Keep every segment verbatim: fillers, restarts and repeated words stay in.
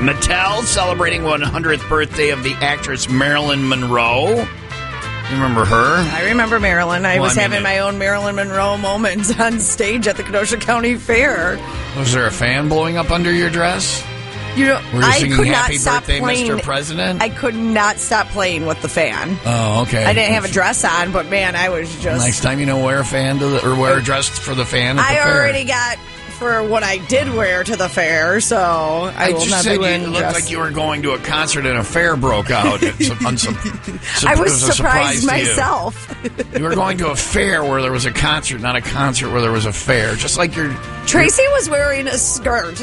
Mattel celebrating one hundredth birthday of the actress Marilyn Monroe. You remember her? I remember Marilyn. I well, was I mean, having my own Marilyn Monroe moments on stage at the Kenosha County Fair. Was there a fan blowing up under your dress? You know, Were you I singing could Happy not stop Birthday, playing. Mister President? I could not stop playing with the fan. Oh, okay. I didn't have a dress on, but man, I was just. Next time, you know, wear a fan to the, or wear a dress for the fan. At I the fair. already got for what I did wear to the fair, so I, I will just not said be wearing you a looked dress. like you were going to a concert and a fair broke out. It's a, unsur- I it was a surprise surprised to myself. You. You were going to a fair where there was a concert, not a concert where there was a fair. Just like your Tracy was wearing a skirt.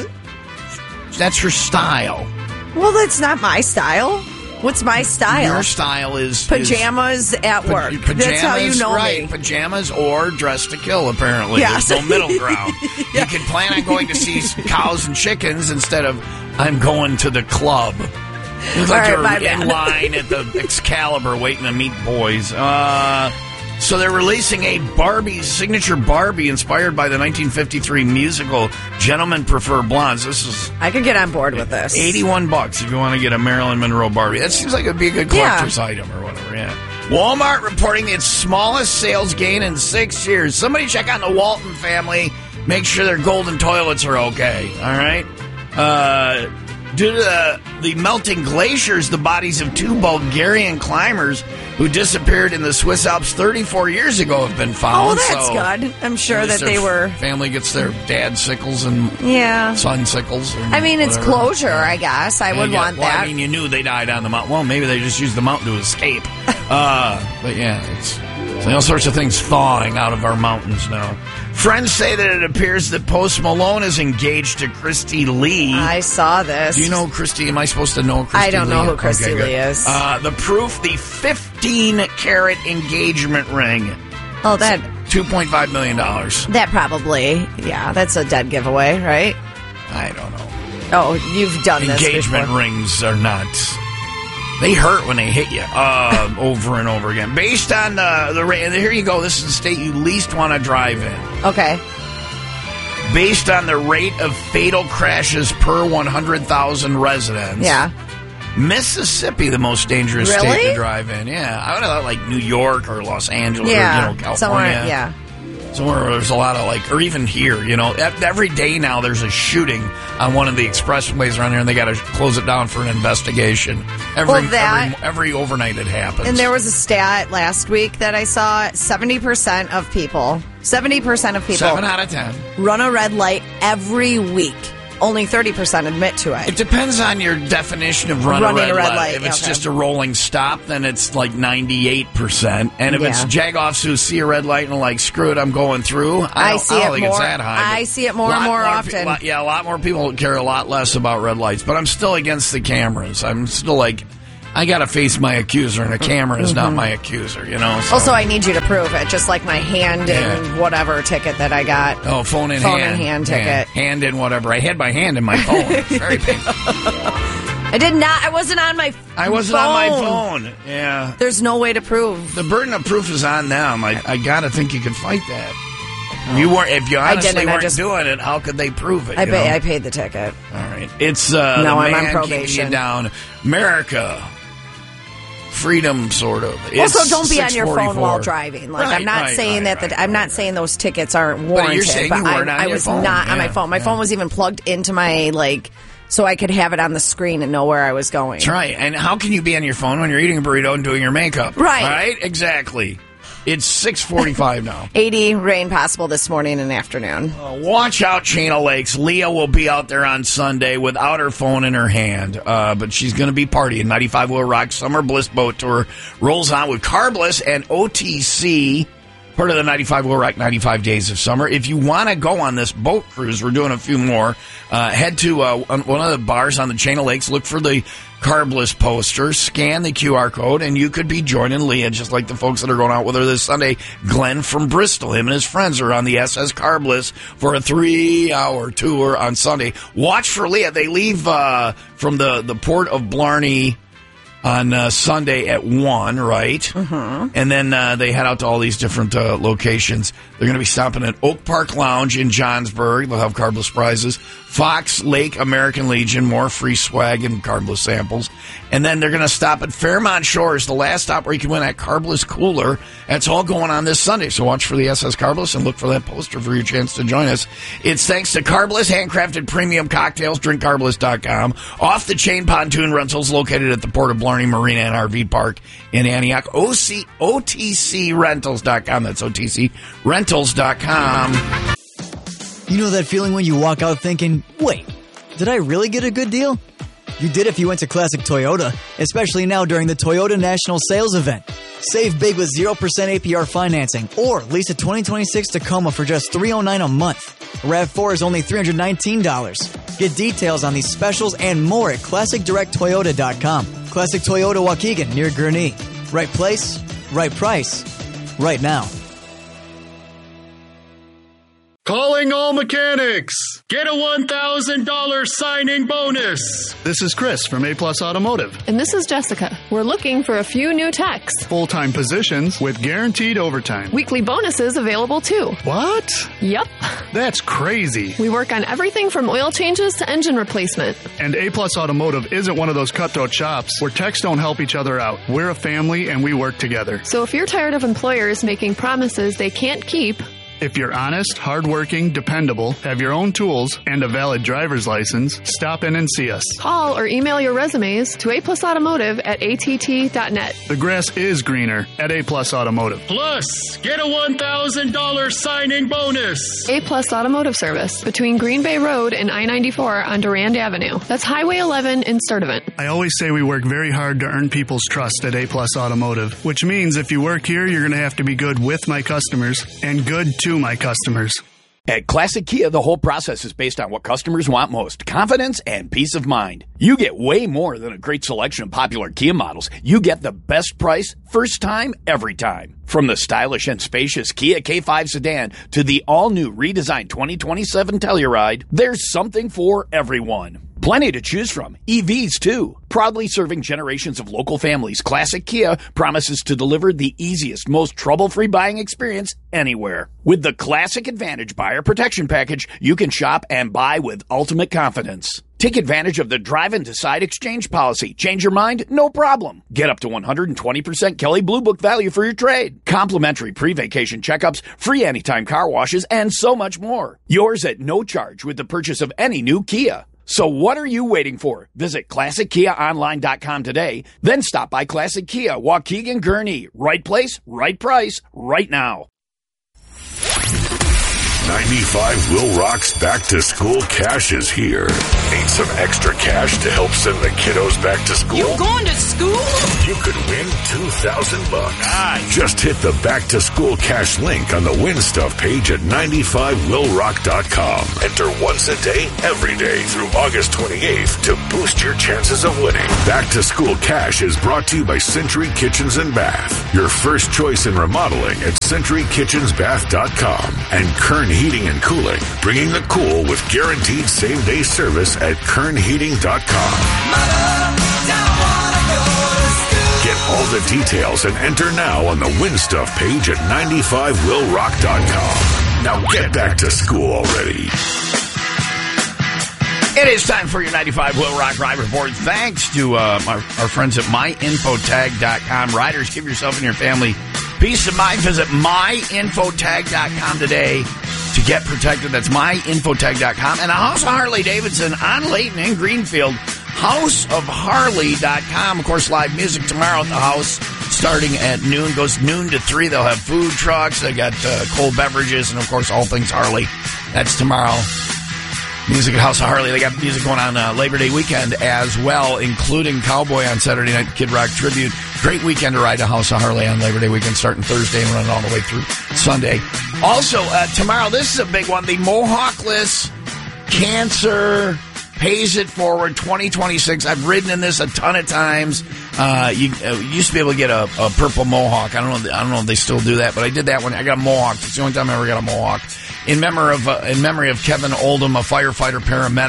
That's your style. Well, that's not my style. What's my style? Your style is pajamas is, at work. Pajamas, that's how you know right? me. Pajamas or dress to kill. Apparently, yes. There's no middle ground. Yeah. You can plan on going to see cows and chickens instead of I'm going to the club. It looks like right, you're in line at the Excalibur waiting to meet boys. Uh, so they're releasing a Barbie, signature Barbie inspired by the nineteen fifty-three musical Gentlemen Prefer Blondes. This is I could get on board with this. eighty-one bucks if you want to get a Marilyn Monroe Barbie. That seems like it'd be a good collector's yeah. item or whatever, yeah. Walmart reporting its smallest sales gain in six years. Somebody check on the Walton family. Make sure their golden toilets are okay, all right? Uh... Due to the, the melting glaciers, the bodies of two Bulgarian climbers who disappeared in the Swiss Alps thirty-four years ago have been found. Oh, that's so good. I'm sure that they their were... family gets their dad sickles and yeah. son sickles. I mean, it's whatever. closure, I guess. I would yeah, want well, that. I mean, you knew they died on the mountain. Well, maybe they just used the mountain to escape. uh, but yeah, it's, it's all sorts of things thawing out of our mountains now. Friends say that it appears that Post Malone is engaged to Christy Lee. I saw this. Do you know Christy? Am I supposed to know Christy Lee? I don't know who Christy okay, Lee good. is. Uh, the proof, the fifteen carat engagement ring. Oh, that... two point five million dollars. That probably, yeah, that's a dead giveaway, right? I don't know. Oh, you've done this Engagement before. rings are not... They hurt when they hit you uh, over and over again. Based on the, the rate, and here you go, this is the state you least want to drive in. Okay. Based on the rate of fatal crashes per one hundred thousand residents. Yeah. Mississippi, the most dangerous really? state to drive in. Yeah. I would have thought like New York or Los Angeles yeah. or, you know, California. Somewhere, yeah. Somewhere where there's a lot of like, or even here, you know, every day now there's a shooting on one of the expressways around here, and they got to close it down for an investigation. Every, well, that, every every overnight it happens. And there was a stat last week that I saw: seventy percent of people, seventy percent of people, seven out of ten, run a red light every week. Only thirty percent admit to it. It depends on your definition of run Running a red, a red light. light, If it's okay. just a rolling stop, then it's like ninety-eight percent. And if Yeah. it's jagoffs who see a red light and are like, screw it, I'm going through, I, I don't, see I don't it think more. it's that high. I see it more Lot and more pe- often. lot- yeah, a lot more people care a lot less about red lights. But I'm still against the cameras. I'm still like, I got to face my accuser, and a camera is not my accuser, you know? So. Also, I need you to prove it, just like my hand Yeah. in whatever ticket that I got. Oh, phone in Phone hand. in hand ticket. Yeah, hand in whatever. I had my hand in my phone. It's very painful. I did not. I wasn't on my. I wasn't phone. on my phone. Yeah. There's no way to prove. The burden of proof is on them. I, I got to think you could fight that. If you weren't, if you I honestly didn't, I weren't just- doing it, how could they prove it? I you pay, know? I paid the ticket. All right. It's uh, No, the I'm on man probation. keeping you down. America. Freedom, sort of. It's Also, don't be on your phone six forty-four. while driving. Like Right, I'm not right, saying right, that. The, right, I'm not right. saying those tickets aren't warranted. saying you I, weren't on I your was phone. not on my Yeah, phone. My yeah. phone was even plugged into my like, so I could have it on the screen and know where I was going. That's right. And how can you be on your phone when you're eating a burrito and doing your makeup? Right. Right? Exactly. It's six forty-five now. eighty rain possible this morning and afternoon. Uh, watch out, Channel Lakes. Leah will be out there on Sunday without her phone in her hand, uh, but she's going to be partying. ninety-five Will Rock Summer Bliss Boat Tour rolls on with Carbliss and O T C, part of the ninety-five Will Rock ninety-five Days of Summer. If you want to go on this boat cruise, we're doing a few more. Uh, head to uh, one of the bars on the Channel Lakes, look for the Carbliss poster, scan the Q R code, and you could be joining Leah, just like the folks that are going out with her this Sunday. Glenn from Bristol, him and his friends are on the S S Carbliss for a three-hour tour on Sunday. Watch for Leah. They leave uh, from the, the port of Blarney on uh, Sunday at one, right? Mm-hmm. And then uh, they head out to all these different uh, locations. They're going to be stopping at Oak Park Lounge in Johnsburg. They'll have carbless prizes. Fox Lake American Legion, more free swag and carbless samples. And then they're going to stop at Fairmont Shores, the last stop where you can win that carbless cooler. That's all going on this Sunday. So watch for the S S Carbless and look for that poster for your chance to join us. It's thanks to Carbless, handcrafted premium cocktails, drink carbless dot com. Off the chain pontoon rentals located at the Port of Blarney Marina and R V Park in Antioch. O C, O T C rentals dot com. That's O T C rentals dot com. You know that feeling when you walk out thinking, wait, did I really get a good deal? You did if you went to Classic Toyota, especially now during the Toyota National Sales Event. Save big with zero percent A P R financing or lease a twenty twenty-six Tacoma for just three hundred nine dollars a month. RAV four is only three hundred nineteen dollars. Get details on these specials and more at classic direct toyota dot com. Classic Toyota Waukegan near Gurnee. Right place, right price, right now. Calling all mechanics! Get a one thousand dollars signing bonus! This is Chris from A Plus Automotive. And this is Jessica. We're looking for a few new techs. Full-time positions with guaranteed overtime. Weekly bonuses available too. What? Yep. That's crazy. We work on everything from oil changes to engine replacement. And A Plus Automotive isn't one of those cutthroat shops where techs don't help each other out. We're a family and we work together. So if you're tired of employers making promises they can't keep, if you're honest, hardworking, dependable, have your own tools, and a valid driver's license, stop in and see us. Call or email your resumes to A Plus Automotive at A T T dot net. The grass is greener at A Plus Automotive. Plus, get a one thousand dollars signing bonus. A Plus Automotive Service between Green Bay Road and I ninety-four on Durand Avenue. That's Highway eleven in Sturtevant. I always say we work very hard to earn people's trust at A Plus Automotive, which means if you work here, you're going to have to be good with my customers and good to my customers. At Classic Kia, the whole process is based on what customers want most, confidence and peace of mind. You get way more than a great selection of popular Kia models. You get the best price, first time, every time. From the stylish and spacious Kia K five sedan to the all-new redesigned twenty twenty-seven Telluride, there's something for everyone. Plenty to choose from. E Vs, too. Proudly serving generations of local families, Classic Kia promises to deliver the easiest, most trouble-free buying experience anywhere. With the Classic Advantage Buyer Protection Package, you can shop and buy with ultimate confidence. Take advantage of the Drive and Decide exchange policy. Change your mind? No problem. Get up to one hundred twenty percent Kelley Blue Book value for your trade. Complimentary pre-vacation checkups, free anytime car washes, and so much more. Yours at no charge with the purchase of any new Kia. So what are you waiting for? Visit classic kia online dot com today. Then stop by Classic Kia, Waukegan, Gurnee. Right place, right price, right now. ninety-five Will Rock's Back to School Cash is here. Need some extra cash to help send the kiddos back to school? You going to school? You could win two thousand bucks. Nice. Just hit the Back to School Cash link on the Win Stuff page at ninety-five will rock dot com. Enter once a day, every day through August twenty-eighth to boost your chances of winning. Back to School Cash is brought to you by Century Kitchens and Bath. Your first choice in remodeling at century kitchens bath dot com. And Kern Heating and Cooling, bringing the cool with guaranteed same-day service at kern heating dot com. Get all the details and enter now on the Win Stuff page at ninety-five will rock dot com. Now get back to school already. It is time for your ninety-five Will Rock Ride Report. Thanks to uh, our, our friends at my info tag dot com. Riders, give yourself and your family peace of mind. Visit my info tag dot com today to get protected. That's my info tag dot com. And a House of Harley Davidson on Layton in Greenfield. house of harley dot com. Of course, live music tomorrow at the house starting at noon. Goes noon to three. They'll have food trucks. They got uh, cold beverages and, of course, all things Harley. That's tomorrow. Music at House of Harley. They got music going on uh, Labor Day weekend as well, including Cowboy on Saturday night, Kid Rock Tribute. Great weekend to ride to House of Harley on Labor Day weekend, starting Thursday and running all the way through Sunday. Also, uh, tomorrow, this is a big one. The Mohawkless Cancer Pays It Forward twenty twenty-six. I've ridden in this a ton of times. Uh, you, uh, you used to be able to get a, a purple Mohawk. I don't know. I don't know if they still do that, but I did that one. I got a Mohawk. It's the only time I ever got a Mohawk. In memory of uh, in memory of Kevin Oldham, a firefighter paramedic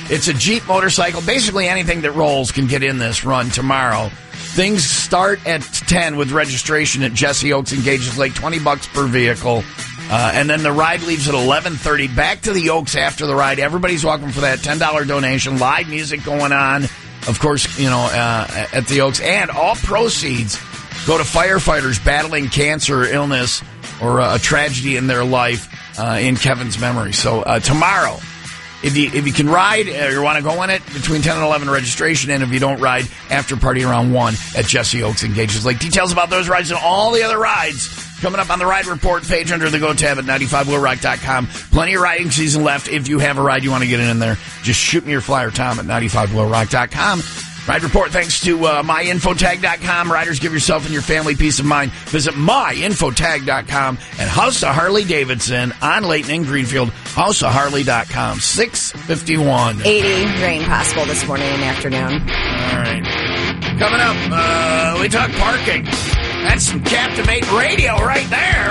It's a Jeep motorcycle. Basically, anything that rolls can get in this run tomorrow. Things start at ten with registration at Jesse Oaks and Gages Lake, twenty bucks per vehicle. Uh, and then the ride leaves at eleven thirty. Back to the Oaks after the ride. Everybody's welcome for that ten dollars donation. Live music going on, of course, you know, uh, at the Oaks. And all proceeds go to firefighters battling cancer, illness, or uh, a tragedy in their life uh, in Kevin's memory. So uh, tomorrow, if you if you can ride or you want to go in it, between ten and eleven registration. And if you don't ride, after party around one at Jesse Oaks and Gages Lake. Details about those rides and all the other rides coming up on the Ride Report page under the Go tab at ninety-five will rock dot com. Plenty of riding season left. If you have a ride you want to get in there, just shoot me your flyer, Tom, at ninety-five will rock dot com. Ride Report thanks to uh, my info tag dot com. Riders, give yourself and your family peace of mind. Visit my info tag dot com and House of Harley Davidson on Layton and Greenfield, house of harley dot com. six fifty-one. eighty, rain possible this morning and afternoon. All right. Coming up, uh, we talk parking. That's some Captivate Radio right there.